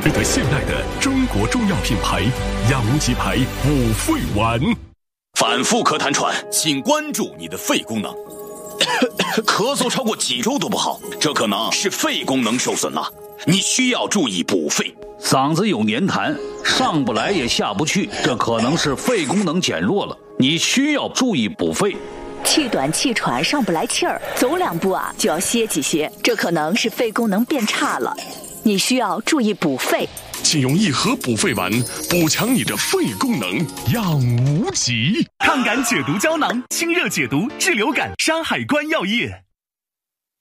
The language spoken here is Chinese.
值得信赖的中国中药品牌养无极牌补肺丸。 反复咳痰喘，请关注你的肺功能。咳嗽超过几周都不好，这可能是肺功能受损了，你需要注意补肺。 嗓子有黏痰，上不来也下不去，这可能是肺功能减弱了，你需要注意补肺。 气短气喘，上不来气儿，走2步就要歇几歇，这可能是肺功能变差了，你需要注意补肺。 请用1盒补肺丸补强你的肺功能，养无极。 抗感解毒胶囊，清热解毒，治流感，山海关药业。